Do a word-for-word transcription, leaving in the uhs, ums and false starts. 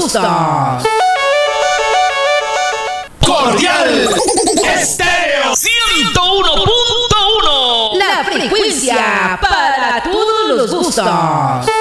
gustos. Cordial Estéreo ciento uno punto uno. La frecuencia para todos los gustos.